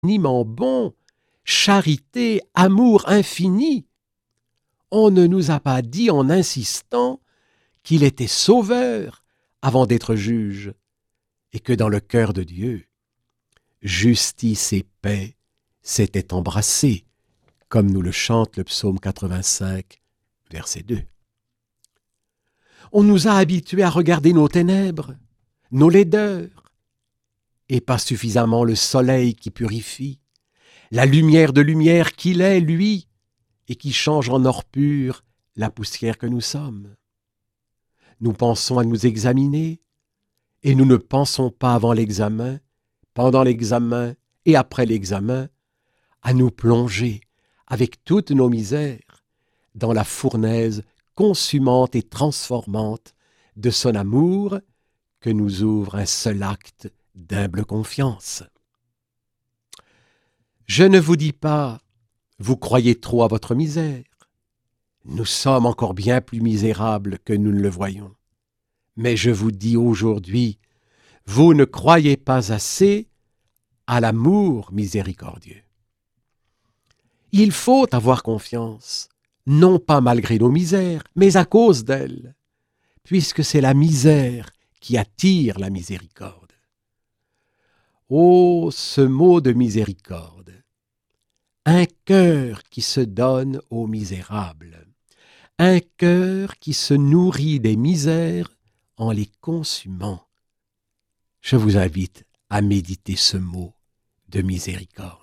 infiniment bon, charité, amour infini. On ne nous a pas dit en insistant qu'il était sauveur avant d'être juge, et que dans le cœur de Dieu, justice et paix s'étaient embrassées, comme nous le chante le psaume 85, verset 2. On nous a habitués à regarder nos ténèbres, nos laideurs, et pas suffisamment le soleil qui purifie, la lumière de lumière qu'il est, lui, et qui change en or pur la poussière que nous sommes. Nous pensons à nous examiner, et nous ne pensons pas avant l'examen, pendant l'examen et après l'examen, à nous plonger avec toutes nos misères dans la fournaise consumante et transformante de son amour que nous ouvre un seul acte d'humble confiance. Je ne vous dis pas, vous croyez trop à votre misère. Nous sommes encore bien plus misérables que nous ne le voyons. Mais je vous dis aujourd'hui, vous ne croyez pas assez à l'amour miséricordieux. Il faut avoir confiance, non pas malgré nos misères, mais à cause d'elles, puisque c'est la misère qui attire la miséricorde. Oh, ce mot de miséricorde! Un cœur qui se donne aux misérables, un cœur qui se nourrit des misères en les consumant. Je vous invite à méditer ce mot de miséricorde.